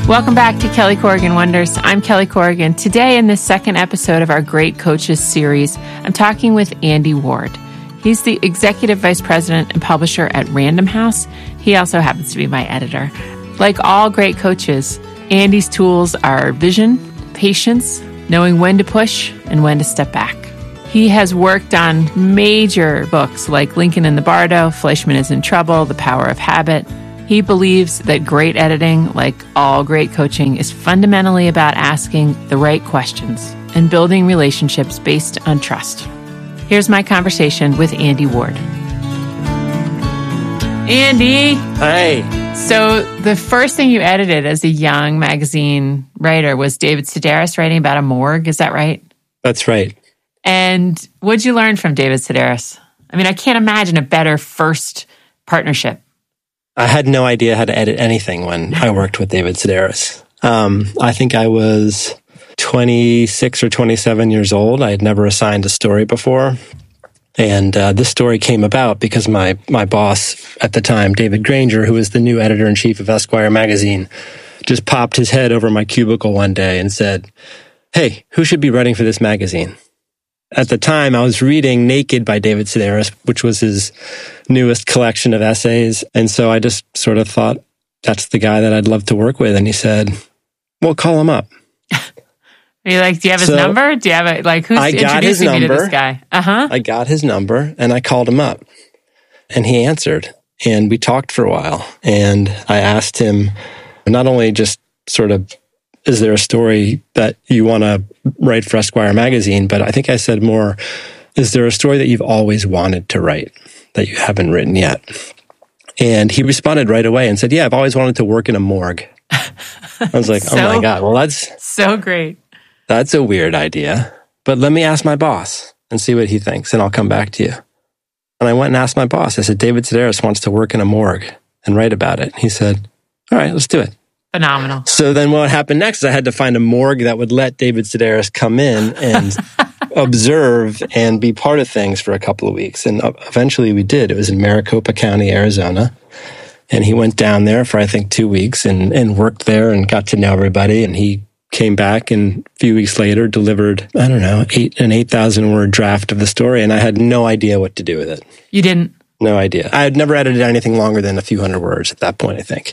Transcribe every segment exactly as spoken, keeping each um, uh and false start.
Welcome back to Kelly Corrigan Wonders. I'm Kelly Corrigan. Today, in this second episode of our Great Coaches series, I'm talking with Andy Ward. He's the Executive Vice President and Publisher at Random House. He also happens to be my editor. Like all great coaches, Andy's tools are vision, patience, knowing when to push and when to step back. He has worked on major books like Lincoln in the Bardo, Fleischman is in Trouble, The Power of Habit. He believes that great editing, like all great coaching, is fundamentally about asking the right questions and building relationships based on trust. Here's my conversation with Andy Ward. Andy. Hi. So the first thing you edited as a young magazine writer was David Sedaris writing about a morgue. Is that right? That's right. And what'd you learn from David Sedaris? I mean, I can't imagine a better first partnership. I had no idea how to edit anything when I worked with David Sedaris. Um, I think I was twenty-six or twenty-seven years old. I had never assigned a story before. And uh, this story came about because my, my boss at the time, David Granger, who was the new editor-in-chief of Esquire magazine, just popped his head over my cubicle one day and said, "Hey, who should be writing for this magazine?" At the time, I was reading Naked by David Sedaris, which was his newest collection of essays. And so I just sort of thought, that's the guy that I'd love to work with. And he said, well, call him up. Are you like, do you have his so number? Do you have a, like, who's I got his introducing number. me to this guy? Uh-huh. I got his number and I called him up. And he answered. And we talked for a while. And I asked him not only just sort of, is there a story that you want to write for Esquire magazine? But I think I said more, is there a story that you've always wanted to write that you haven't written yet? And he responded right away and said, yeah, I've always wanted to work in a morgue. I was like, so, oh my God, well, that's so great. That's a weird idea. But let me ask my boss and see what he thinks, and I'll come back to you. And I went and asked my boss. I said, David Sedaris wants to work in a morgue and write about it. He said, all right, let's do it. Phenomenal. So then what happened next is I had to find a morgue that would let David Sedaris come in and observe and be part of things for a couple of weeks. And eventually we did. It was in Maricopa County, Arizona. And he went down there for, I think, two weeks and, and worked there and got to know everybody. And he came back and a few weeks later delivered, I don't know, eight, an eight thousand word draft of the story. And I had no idea what to do with it. You didn't? No idea. I had never edited anything longer than a few hundred words at that point, I think.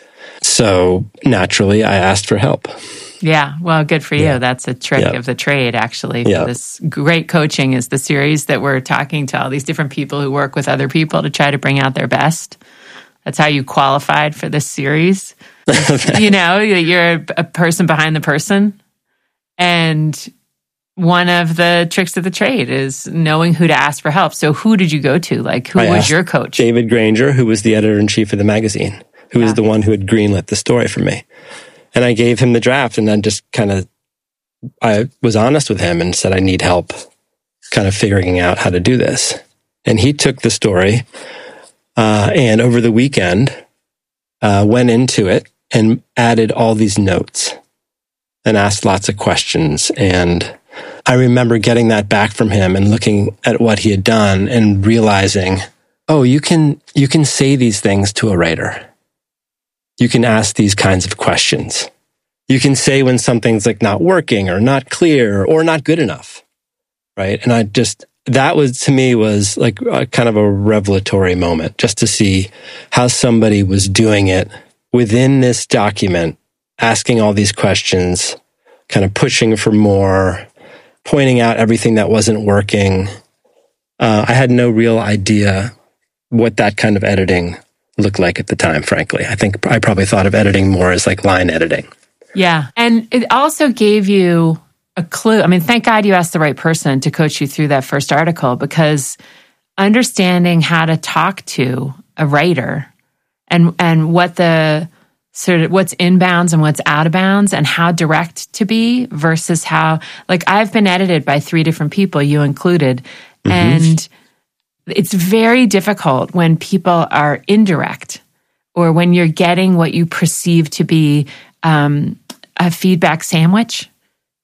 So naturally, I asked for help. Yeah, well, good for you. Yeah. That's a trick yeah. of the trade, actually. For yeah. This Great Coaching is the series that we're talking to all these different people who work with other people to try to bring out their best. That's how you qualified for this series. You know, you're a person behind the person. And one of the tricks of the trade is knowing who to ask for help. So who did you go to? Like, who I was your coach? David Granger, who was the editor-in-chief of the magazine, who yeah. was the one who had greenlit the story for me. And I gave him the draft and then just kind of, I was honest with him and said, I need help kind of figuring out how to do this. And he took the story uh, and over the weekend uh, went into it and added all these notes and asked lots of questions. And I remember getting that back from him and looking at what he had done and realizing, oh, you can you can say these things to a writer. You can ask these kinds of questions. You can say when something's like not working or not clear or not good enough, right? And I just, that was, to me, was like a, kind of a revelatory moment, just to see how somebody was doing it within this document, asking all these questions, kind of pushing for more, pointing out everything that wasn't working. Uh, I had no real idea what that kind of editing looked like at the time, frankly. I think I probably thought of editing more as like line editing. Yeah. And it also gave you a clue. I mean, thank God you asked the right person to coach you through that first article, because understanding how to talk to a writer and and what the sort of what's inbounds and what's out of bounds and how direct to be versus how, like, I've been edited by three different people, you included, mm-hmm. and it's very difficult when people are indirect or when you're getting what you perceive to be um, a feedback sandwich.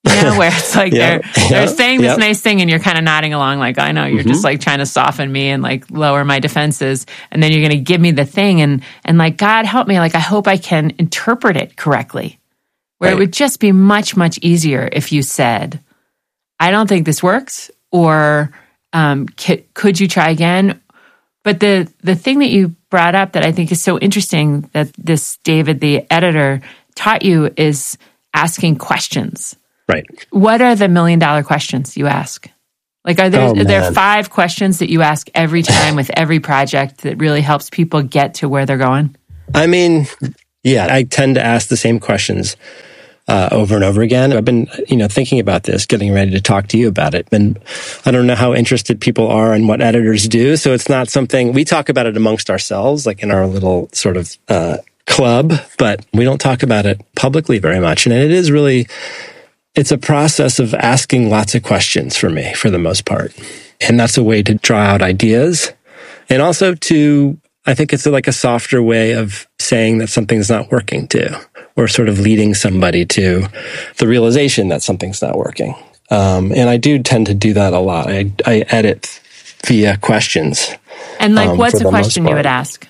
You know, where it's like yep. they're they're yep. saying this yep. nice thing and you're kind of nodding along like, I know, you're mm-hmm. just like trying to soften me and like lower my defenses. And then you're going to give me the thing and, and like, God help me. Like, I hope I can interpret it correctly. Where right. it would just be much, much easier if you said, I don't think this works, or um, c- could you try again? But the the thing that you brought up that I think is so interesting that this David, the editor, taught you is asking questions. Right. What are the million dollar questions you ask? Like, are there, oh, are there five questions that you ask every time with every project that really helps people get to where they're going? I mean, yeah, I tend to ask the same questions uh, over and over again. I've been, you know, thinking about this, getting ready to talk to you about it. And I don't know how interested people are in what editors do. So it's not something, we talk about it amongst ourselves, like in our little sort of uh, club, but we don't talk about it publicly very much. And it is really... It's a process of asking lots of questions for me, for the most part. And that's a way to draw out ideas. And also to, I think it's like a softer way of saying that something's not working too, or sort of leading somebody to the realization that something's not working. Um, and I do tend to do that a lot. I, I edit via questions. And like, um, what's a question you would ask?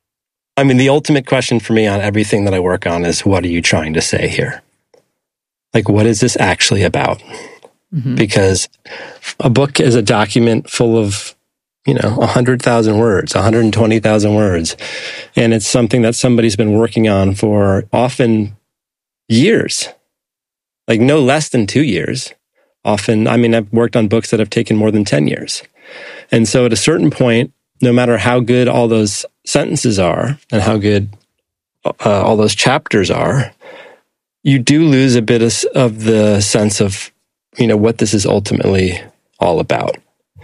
I mean, the ultimate question for me on everything that I work on is, what are you trying to say here? Like, what is this actually about? Mm-hmm. Because a book is a document full of, you know, one hundred thousand words, one hundred twenty thousand words. And it's something that somebody's been working on for often years, like no less than two years. Often, I mean, I've worked on books that have taken more than ten years. And so at a certain point, no matter how good all those sentences are and how good uh, all those chapters are, you do lose a bit of, of the sense of, you know, what this is ultimately all about.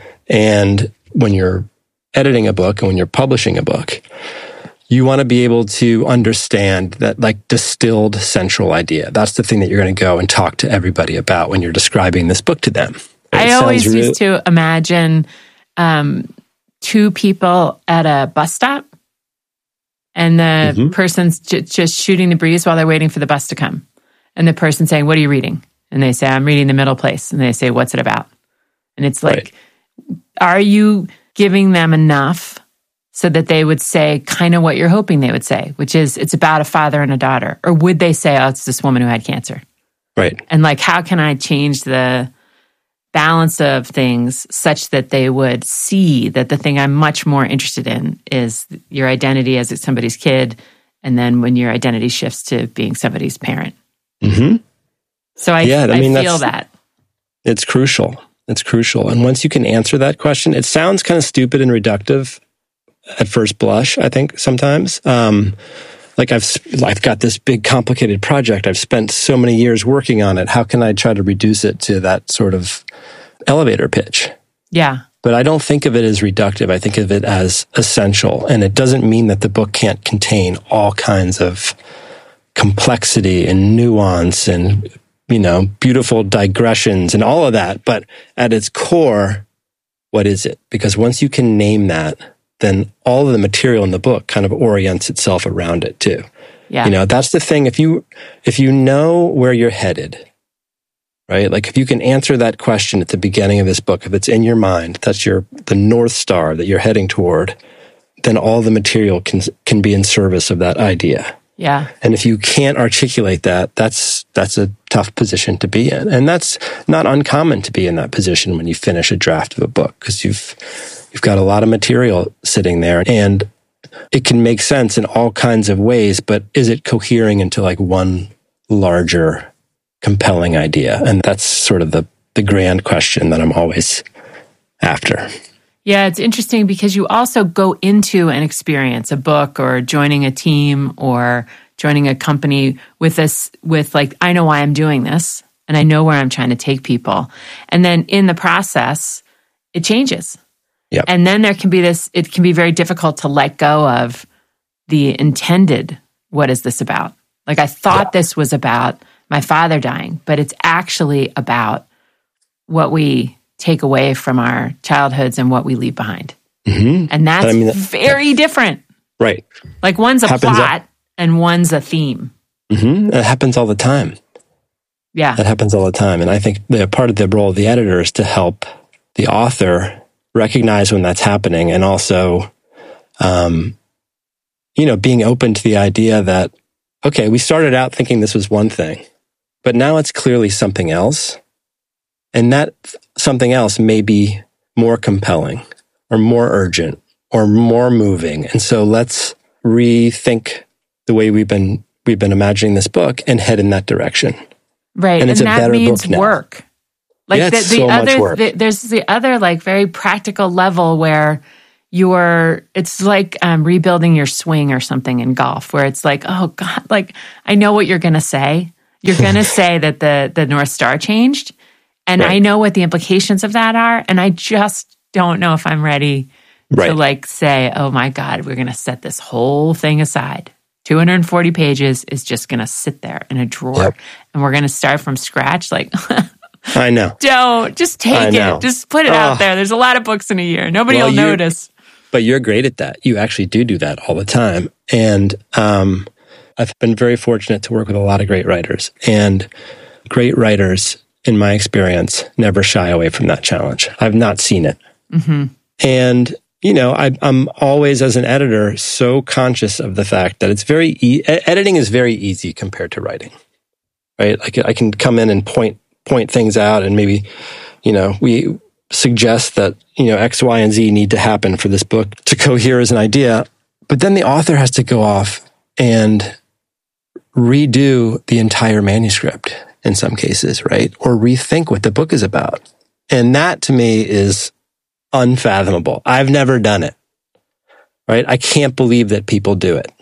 And when you're editing a book and when you're publishing a book, you want to be able to understand that like distilled central idea. That's the thing that you're going to go and talk to everybody about when you're describing this book to them. I always really- used to imagine um, two people at a bus stop. And the mm-hmm. person's j- just shooting the breeze while they're waiting for the bus to come. And the person saying, what are you reading? And they say, I'm reading The Middle Place. And they say, what's it about? And it's like, right. Are you giving them enough so that they would say kind of what you're hoping they would say, which is, it's about a father and a daughter? Or would they say, oh, it's this woman who had cancer? Right. And like, how can I change the balance of things such that they would see that the thing I'm much more interested in is your identity as somebody's kid, and then when your identity shifts to being somebody's parent. Mm-hmm. So I, yeah, I, I mean, feel that. It's crucial. It's crucial. And once you can answer that question, it sounds kind of stupid and reductive at first blush, I think, sometimes. Um, like I've I've got this big complicated project. I've spent so many years working on it. How can I try to reduce it to that sort of elevator pitch? Yeah. But I don't think of it as reductive. I think of it as essential. And it doesn't mean that the book can't contain all kinds of complexity and nuance and, you know, beautiful digressions and all of that. But at its core, what is it? Because once you can name that, then all of the material in the book kind of orients itself around it too. Yeah. You know, that's the thing. If you, if you know where you're headed, right? Like if you can answer that question at the beginning of this book, if it's in your mind, that's your, the North Star that you're heading toward, then all the material can, can be in service of that idea. Yeah. And if you can't articulate that, that's, that's a tough position to be in. And that's not uncommon to be in that position when you finish a draft of a book, because you've, You've got a lot of material sitting there, and it can make sense in all kinds of ways, but is it cohering into like one larger, compelling idea? And that's sort of the, the grand question that I'm always after. Yeah, it's interesting because you also go into an experience, a book or joining a team or joining a company with this, with like, I know why I'm doing this and I know where I'm trying to take people. And then in the process, it changes. Yep. And then there can be this, it can be very difficult to let go of the intended, what is this about? Like I thought yeah. this was about my father dying, but it's actually about what we take away from our childhoods and what we leave behind. Mm-hmm. And that's I mean, that, very that, different. Right. Like one's a happens plot all, and one's a theme. Mm-hmm. It happens all the time. Yeah. That happens all the time. And I think the part of the role of the editor is to help the author recognize when that's happening, and also, um, you know, being open to the idea that, okay, we started out thinking this was one thing, but now it's clearly something else. And that something else may be more compelling or more urgent or more moving. And so let's rethink the way we've been we've been imagining this book and head in that direction. Right. And, it's and a that better means book now. work. Like yeah, the, it's the so other much work. The, there's the other like very practical level where you're it's like um, rebuilding your swing or something in golf, where it's like, oh God, like I know what you're gonna say. You're gonna say that the the North Star changed. And right. I know what the implications of that are. And I just don't know if I'm ready right. to like say, oh my God, we're going to set this whole thing aside. two hundred forty pages is just going to sit there in a drawer. Yep. And we're going to start from scratch. Like, I know. Don't. Just take it. Just put it oh. out there. There's a lot of books in a year. Nobody well, will notice. But you're great at that. You actually do do that all the time. And um, I've been very fortunate to work with a lot of great writers. And great writers, in my experience, never shy away from that challenge. I've not seen it. Mm-hmm. And, you know, I, I'm always, as an editor, so conscious of the fact that it's very, e- editing is very easy compared to writing, right? Like I can come in and point, point things out, and maybe, you know, we suggest that, you know, X, Y, and Z need to happen for this book to cohere as an idea. But then the author has to go off and redo the entire manuscript in some cases, right? Or rethink what the book is about. And that to me is unfathomable. I've never done it, right? I can't believe that people do it.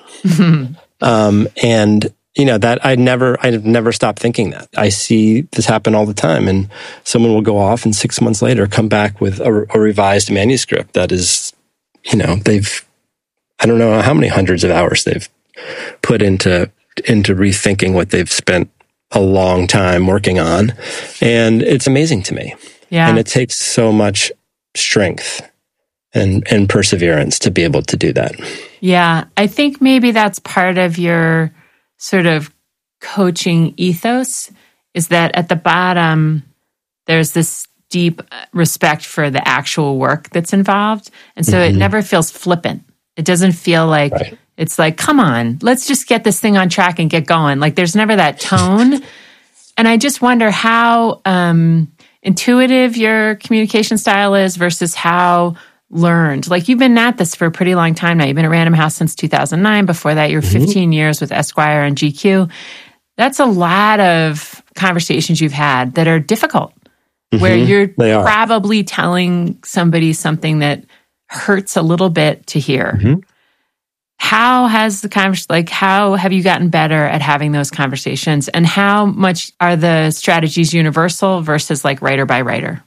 um, and, you know, that I never, I've never stopped thinking that. I see this happen all the time, and someone will go off and six months later come back with a, a revised manuscript that is, you know, they've, I don't know how many hundreds of hours they've put into, into rethinking what they've spent a long time working on. And it's amazing to me. Yeah. And it takes so much strength and, and perseverance to be able to do that. Yeah. I think maybe that's part of your sort of coaching ethos, is that at the bottom, there's this deep respect for the actual work that's involved. And so mm-hmm. it never feels flippant. It doesn't feel like, right. It's like, come on, let's just get this thing on track and get going. Like there's never that tone. And I just wonder how um, intuitive your communication style is versus how learned. Like you've been at this for a pretty long time now. You've been at Random House since two thousand nine. Before that, you're mm-hmm. fifteen years with Esquire and G Q. That's a lot of conversations you've had that are difficult, mm-hmm. where you're probably telling somebody something that hurts a little bit to hear. Mm-hmm. How has the conversation, like, how have you gotten better at having those conversations, and how much are the strategies universal versus like writer by writer?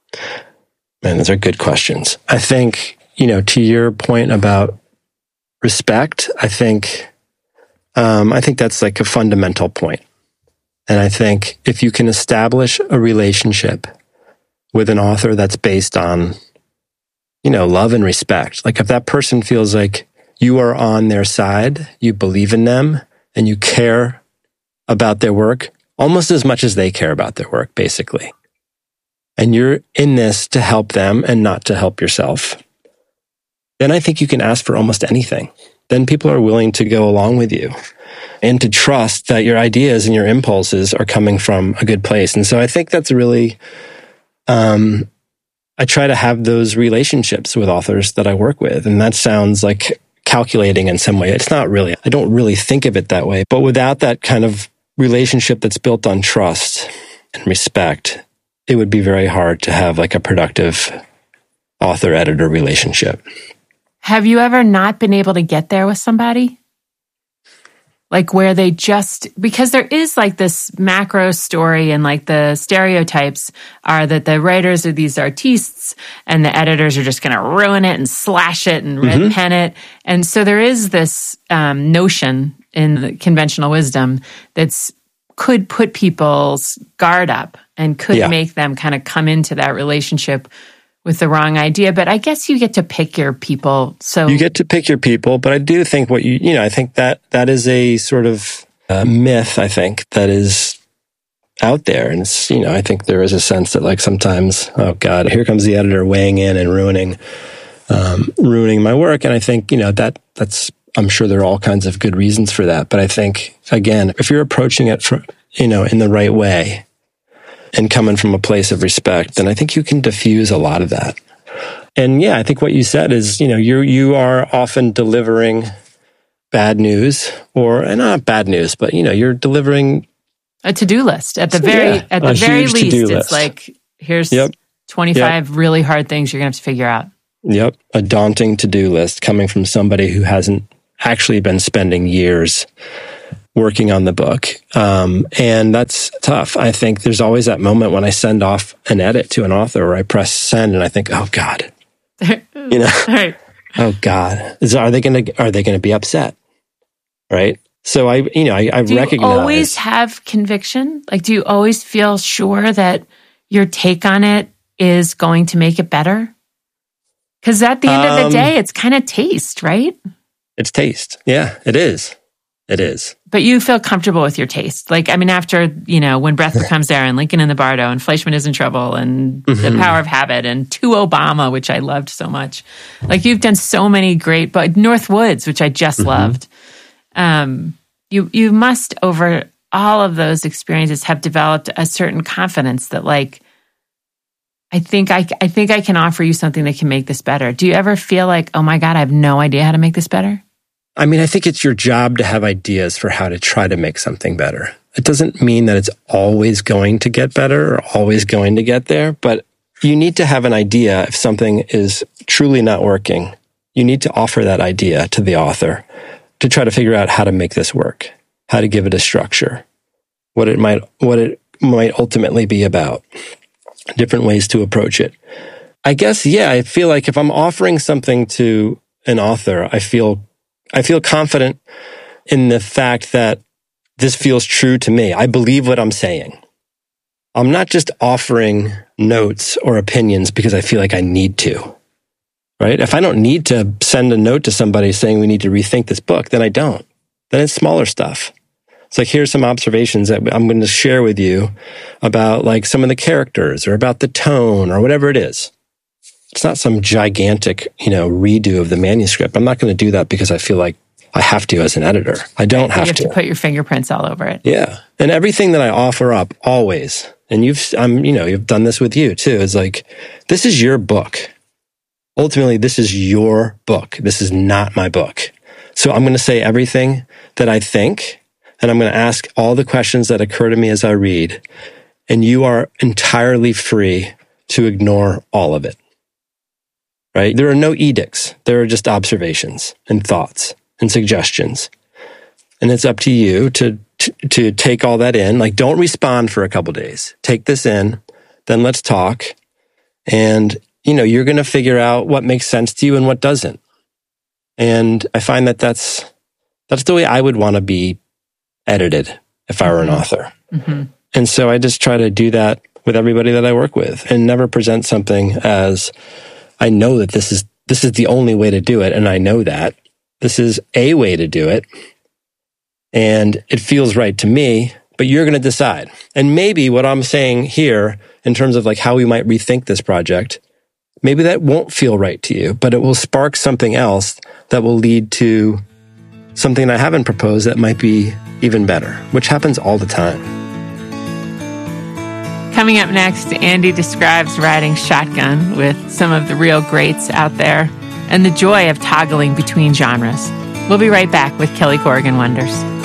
Man, those are good questions. I think, you know, to your point about respect, I think, um, I think that's like a fundamental point. And I think if you can establish a relationship with an author that's based on, you know, love and respect, like if that person feels like you are on their side, you believe in them, and you care about their work almost as much as they care about their work, basically. And you're in this to help them and not to help yourself, then I think you can ask for almost anything. Then people are willing to go along with you and to trust that your ideas and your impulses are coming from a good place. And so I think that's really, um, I try to have those relationships with authors that I work with. And that sounds like calculating in some way. It's not really. I don't really think of it that way. But without that kind of relationship that's built on trust and respect, it would be very hard to have like a productive author-editor relationship. Have you ever not been able to get there with somebody? Like where they just, because there is like this macro story, and like the stereotypes are that the writers are these artistes and the editors are just going to ruin it and slash it and red mm-hmm. pen it. And so there is this um, notion in the conventional wisdom that's could put people's guard up and could yeah. make them kind of come into that relationship with the wrong idea. But I guess you get to pick your people. So you get to pick your people. But I do think what you, you know, I think that that is a sort of uh, myth, I think, that is out there. And it's, you know, I think there is a sense that like sometimes, oh God, here comes the editor weighing in and ruining, um, ruining my work. And I think, you know, that that's, I'm sure there are all kinds of good reasons for that. But I think, again, if you're approaching it from, you know, in the right way and coming from a place of respect, then I think you can diffuse a lot of that. And yeah, I think what you said is, you know, you you are often delivering bad news, or and not bad news, but you know, you're delivering a to-do list at the very yeah, at the very least. It's list. like here's yep. twenty-five yep. really hard things you're gonna have to figure out. Yep, a daunting to-do list coming from somebody who hasn't actually been spending years working on the book, um, and that's tough. I think there's always that moment when I send off an edit to an author, or I press send, and I think, oh God. You know, right. Oh God, Is, are they going to are they going to be upset? Right. So I, you know, I, I do recognize. Do you always have conviction? Like, do you always feel sure that your take on it is going to make it better? Because at the end um, of the day, it's kind of taste, right? It's taste. Yeah, it is. It is. But you feel comfortable with your taste. Like, I mean, after, you know, When Breath Becomes Air and Lincoln in the Bardo and Fleischman is in Trouble and mm-hmm. The Power of Habit and To Obama, which I loved so much. Like, you've done so many great, but North Woods, which I just mm-hmm. loved. Um, you, you must, over all of those experiences, have developed a certain confidence that, like, I think I, I think I can offer you something that can make this better. Do you ever feel like, oh my God, I have no idea how to make this better? I mean, I think it's your job to have ideas for how to try to make something better. It doesn't mean that it's always going to get better or always going to get there, but you need to have an idea if something is truly not working. You need to offer that idea to the author to try to figure out how to make this work, how to give it a structure, what it might, what it might ultimately be about, different ways to approach it. I guess, yeah, I feel like if I'm offering something to an author, I feel I feel confident in the fact that this feels true to me. I believe what I'm saying. I'm not just offering notes or opinions because I feel like I need to, right? If I don't need to send a note to somebody saying we need to rethink this book, then I don't. Then it's smaller stuff. It's like, here's some observations that I'm going to share with you about like some of the characters or about the tone or whatever it is. It's not some gigantic, you know, redo of the manuscript. I'm not going to do that because I feel like I have to as an editor. I don't have, you have to. to put your fingerprints all over it. Yeah. And everything that I offer up always, and you've, I'm, you know, you've done this with you too, is like, this is your book. Ultimately, this is your book. This is not my book. So I'm going to say everything that I think, and I'm going to ask all the questions that occur to me as I read. And you are entirely free to ignore all of it. Right? There are no edicts. There are just observations and thoughts and suggestions. And it's up to you to, to, to take all that in. Like, don't respond for a couple days. Take this in, then let's talk. And, you know, you're going to figure out what makes sense to you and what doesn't. And I find that that's, that's the way I would want to be edited if I were an author. Mm-hmm. And so I just try to do that with everybody that I work with and never present something as, I know that this is this is the only way to do it, and I know that. This is a way to do it, and it feels right to me, but you're going to decide. And maybe what I'm saying here, in terms of like how we might rethink this project, maybe that won't feel right to you, but it will spark something else that will lead to something I haven't proposed that might be even better, which happens all the time. Coming up next, Andy describes riding shotgun with some of the real greats out there and the joy of toggling between genres. We'll be right back with Kelly Corrigan Wonders.